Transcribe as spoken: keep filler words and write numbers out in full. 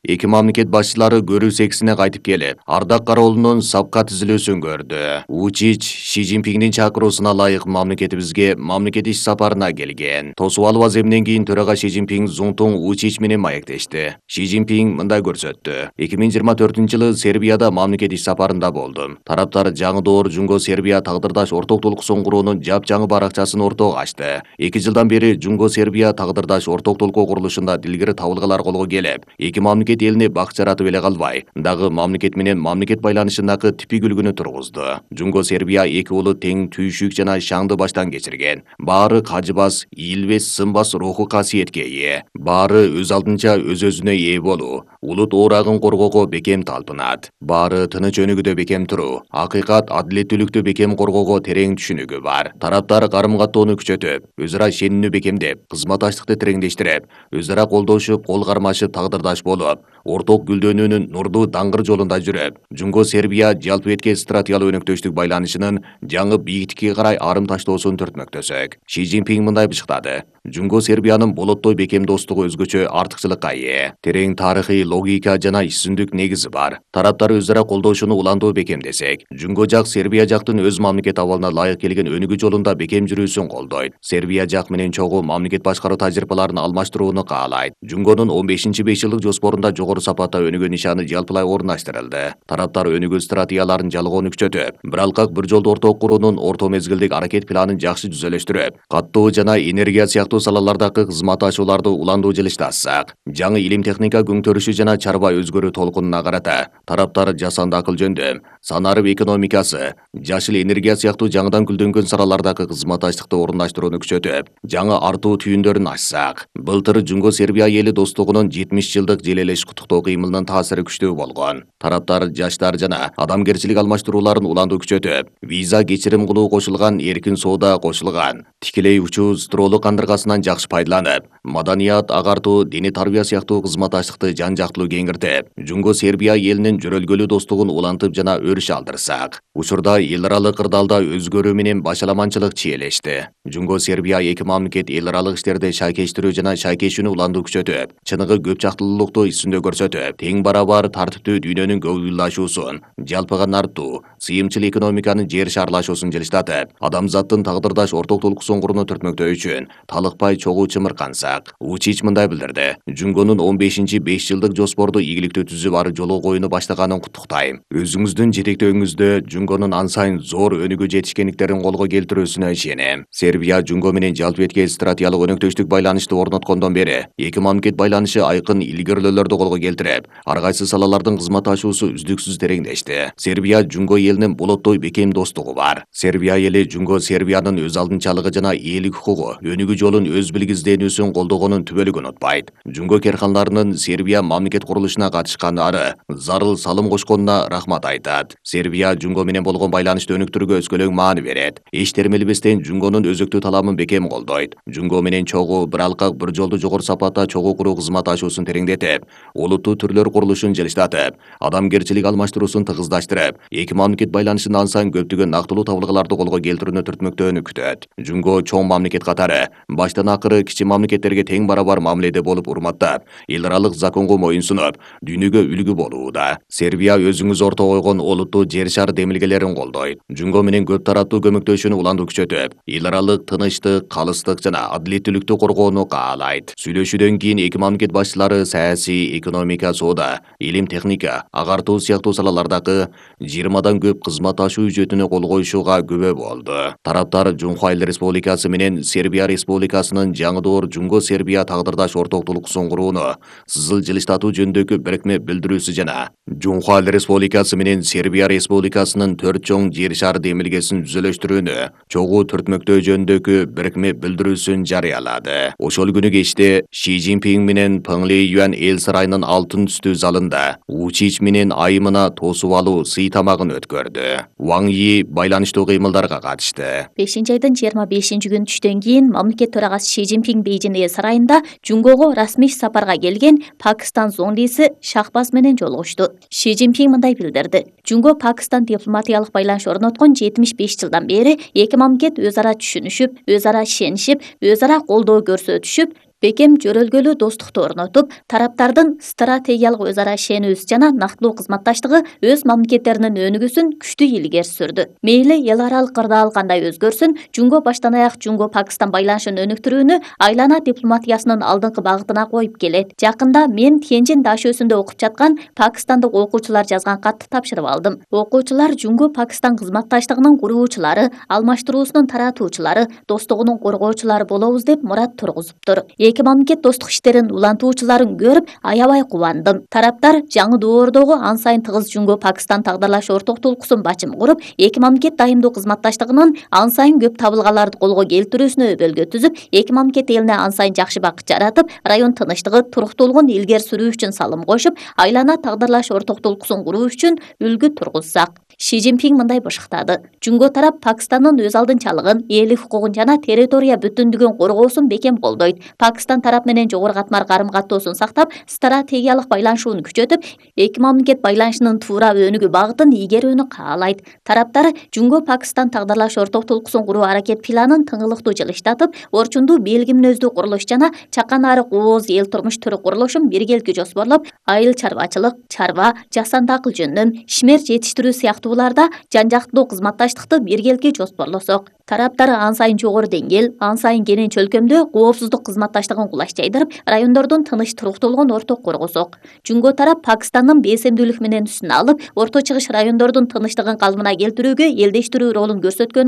Эки мамлекет башчылары көрүү сексине кайтып келип, Ардак Караулунун сапка түзүлүүсүн көрдү. Вучич Ши Цзиньпиңдин чакыруусуна ылайык мамлекетибизге мамлекет иш сапарына келген. Тосуп алуу аземинен кийин төрага Ши Цзиньпиң Зунтуң Вучич менен маектешти. Ши Цзиньпиң мындай көрсөттү. эки миң жыйырма төртүнчү жылы Сербияда мамлекет иш сапарында болдум. Тараптар жаңы доор Жунго Сербия тагдырдаш орток толкуусун куруунун жапжаңы баракчасын ортого ачты. эки жылдан бери Жунго Сербия тагдырдаш орток толкуу курулушунда дилгири табылгалар колго келип, эки мамлекет элине бак жаратып эле калбай, дагы мамлекет менен мамлекет байланышындагы типик үлгүнү тургузду. Жунго Сербия эки уулу тең түйшүк жана шаңды баштан кечирген. Баары кажыбас, ийилбес, сынбас руху касиетке ээ. Баары өз алдынча өз-өзүнө ээ болуу, улут оорагын коргоого бекем талпынат. Баары тыныч өнүгүүдө бекем туруу, акыйкат, адилеттүүлүктү бекем коргоого терең түшүнүгү бар. Тараптар карым-каттоону күчөтүп, өз ара ишенимди бекемдеп, кызматташтыкты тереңдештирип, өз ара колдошуп, кол кармашып тагдырдаш болуп, орток гүлдөнүүнүн нурдуу даңгыр жолунда жүрүп, Жунго Сербия жалпы этке стратегиялык өнөктөштүк байланышынын жаңы бийиктикке карай арым таштоосун төртмөктөсөк. Ши Цзиньпиң мындай бышыктады. Жунго Сербиянын болоттой бекем достугу өзгөчө артыкчылыкка ээ. Терең тарыхый логика жана ишсүндүк негизи бар. Тараптар өз ара колдошууну улантуу бекемдесек, Жунго жак Сербия жактын өз мамлекет абалына ылайык келген өнүгүү жолунда бекем жүрүүсүн колдойт. Сербия жак менен чогуу мамлекет башкаруу тажрыйбаларын алмаштырууну каалайт. Жунгонун он бешинчи беш жылдык жоспорунда жогору сапатта өнүгүү нишаны жалпылай орундаштырылды. Тараптар өнүгүү стратегияларын жалгоону күчөтүп, бир алкак бир жолду орток куруунун орто мезгилдик аракет планын жакшы түзөлөштүрүп, каттоо жана энергия сыяктуу салалардагы кызматташууларды улантуу жылыштассак, жаңы илим техника көңтөрүшү жана чарба өзгөрүү толкунуна карата тараптар жасанды акыл жөндөм, санарып экономикасы, жашыл энергия сыяктуу жаңыдан гүлдөнгөн салалардагы кызматташтыкты орундаштырууну күчөтүп, жаңы артуу түйүндөрүн ачсак, былтыр Жунго Сербия эли достугунун жетимиш жылдык желелеш куттуктоо кыймылынын таасири күчтүү болгон. Тараптар жаштар жана адамгерчилик алмаштырууларын улантуу күчөтүп, виза кечирим кылуу кошулган, эркин соода кошулган, тикелей учуу стролук кандыргасынан жакшы пайдаланып, маданият, агартуу, диний тарбия сыяктуу кызматташтыкты жан-жактылуу кеңиртип, Жунго Сербия элинин жөрөлгөлүү достугун улантып жана өрүш алдырсак, учурда эл аралык кырдаалда өзгөрүү менен башаламанчылык чиелешти. Жунго Сербия эки мамлекет эл аралык иштерде шайкештирүү жана шайкешүүнү улантуу күчөтүп, чыныгы көп жактылуулукту ишсүндө көрсөтүп, тең барабар тартиптүү дүйнөнүн көбүйлашуусун, жалпыган артуу, сыйымчыл экономиканын жер шарлашуусун жылыштатып, адамзаттын тагдырдаш орток толкуусун курууну төртмөктөө үчүн талыкпай чогуу чымыркансак, Вучич мындай билдирди. Жунгонун он бешинчи беш жылдык жоспорду ийгиликтүү түзүп ары жолго коюуну баштаганын куттуктайм. Өзүңүздүн жетектөөңүздө Жунгонун ан сайын зор өнүгүү жетишкендиктерин колго келтирүүсүнө ишенем. Сербия Жунго менен жалпы этке стратегиялык өнөктөштүк байланышты орноткондон бери эки мамлекет байланышы айкын илгерилөөлөрдү колго келтирип, ар кайсы салалардын кызматташуусу үздүксүз тереңдешти. Сербия Жунго элинин болоттой бекем достугу бар. Сербия эли Жунго Сербиянын өз алдынчалыгы жана ээлик укугу, өнүгүү жолун өз билгизденүүсүн колдогонун түбөлүгүн унутпайт. Жунго керканларынын Сербия мамлекет курулушуна катышкандары зарыл салым кошконуна рахмат айтат. Сербия Жунго менен болгон байланышты өнүктүрүүгө өскөлөң маани берет. Эч термелебестен Жунгонун өзөктүү таламын бекем колдойт. Жунго менен чогуу бир алкак бир жолду жогору сапатта чогуу куруу кызматташуусун тереңдетип, олуттуу түрлөр курулушун жылыштатып, адамгерчилик алмаштыруусун тыгыздаштырып, эки мамлекет байланышын ан сайын көптөгөн нактылуу табылгаларды колго келтирүүнү түртмөктөөнү күтөт. Жунго чоң мамлекет катары баштан акыры кичи мамлекеттерге тең барабар мамиледе болуп урматтап, эл аралык законго моюнсунуп, дүйнөгө үлгү болууда. Сербия өзүңүз орто койгон олуттуу жер шар демилгелерин колдойт. Жунго менен көп тараптуу көмөктөшүүнү улантуу күчөтүп, эл аралык тынычтык, калыстык жана адилеттүүлүктү коргоону каалайт. Сүйлөшүүдөн кийин эки мамлекет башчылары саясий, экономика, соода, илим техника, агартуу сыяктуу салалардагы жыйырмадан көп кызматташуу үжөтүнө кол коюшууга күбө болду. Тараптар Жумхайлы Республикасы менен Сербия Республикасынын жаңы доор Жунго Сербия тагдырдаш орток толкуусун курууну сызыл жылыштатуу жөнүндөгү бирикме билдирүүсү жана Жумхайлы Республикасы менен Сербия Республикасынын төрт чоң жер шар демилгесин түзөлөштүрүүнү чогуу түртмөктөө жөнүндөгү бирикме билдирүүсүн жарыялады. Ошол күнү кечте Ши Цзиньпиң менен Пыңли Юан эл сарайынын алтын түстүү залында Вучич менен айымына тосуп алуу сый тамагын өткөрдү. Ваң Yi байланыштуу кыймылдарга катышты. бешинчи айдын жыйырма бешинчи күнү түштөн кийин мамлекет төрагасы Ши Цзиньпиң Бейжин эл сарайында Жунгого расмий сапарга келген Пакистан зондиси Шахбаз менен жолугушту. Ши Цзиньпиң мындай билдирди. Жунго Пакистан дипломатиялык байланыш орноткон жетимиш беш жылдан бери эки мамлекет өз ара түшүнүшүп, өз ара ишенишип, өз ара колдоо көрсөтүшүп, бекем жөрөлгөлүү достукту орнотуп, тараптардын стратегиялык өз ара ишенүүсү жана нактылуу кызматташтыгы өз мамлекеттеринин өнүгүүсүн күчтүү илгери сүрдү. Мейли эл аралык кырдаал кандай өзгөрсүн, Жумго баштан аяк Жумго-Пакистан байланышын өнүктүрүүнү айлана дипломатиясынын алдыңкы багытына коюп келет. Жакында мен Тяньшин дашөөсүндө окуп жаткан пакистандык окуучулар жазган катты тапшырып алдым. Окуучулар Жумго-Пакистан кызматташтыгынын куруучулары, алмаштыруусунун таратуучулары, достугунун коргоочулары болобуз деп мурат тургузуптур. Эки мамлекет достук иштерин улантуучуларын көрүп, аябай кубандым. Тараптар жаңы доордогу ан сайын тыгыз Жумго-Пакистан тагдырлаш орток толкусун бачым куруп, эки мамлекет дайымдуу кызматташтыгынын ан сайын көп табылгаларды колго келтирүүсүнө өбөлгө түзүп, эки мамлекет элине ан сайын жакшы бакыт жаратып, район тынычтыгы, туруктуулугун илгери сүрүү үчүн салым кошуп, айлана тагдырлаш орток толкусун куруу үчүн үлгү тургузсак. Ши Цзиньпин мындай башыктады. Жумго тарап Пакистандын өз алдынчалыгын, элдик хукугун жана территория бүтүндүгүн коргоосун бекем колдойт. Пакистан тарап менен жогору катмар карым-каттоосун сактап, стратегиялык байланышууну күчөтүп, эки мамлекет байланышынын туура өнүгүү багытын ийгерүүнү каалайт. Тараптар Жумго-Пакистан тагдырлаш орток толкусун куруу аракет планын тыңылыктуу жылыштатып, орчундуу белги мүнөздүү курулуш жана чакан арык ооз эл турмуш түрү курулушун биргеликке жоспорлоп, айыл чарбачылык, чарба, жасанды акыл жөнүнөн, ишмер жетиштирүү сыяктууларда жан-жактуу кызматташтыкты биргеликке жоспорлосок, тараптар ан сайын жогору деңгээл, ан сайын кенен чөлкөмдө коопсуздук кызматташтыгын кулаш жайдырып, райондордун тыныч туруктуулугун орток коргосок. Жумго тарап Пакистандын бесемдүүлүк менен үстүнө алып, Орто Чыгыш райондордун тынычтыгын калыбына келтирүүгө элдештирүү ролун көрсөткөнү